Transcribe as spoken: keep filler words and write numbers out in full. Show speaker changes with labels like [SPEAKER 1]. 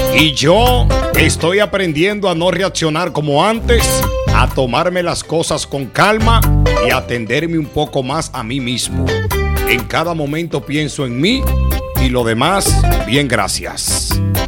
[SPEAKER 1] Y yo estoy aprendiendo a no reaccionar como antes, a tomarme las cosas con calma y a atenderme un poco más a mí mismo. En cada momento pienso en mí y lo demás, bien, gracias.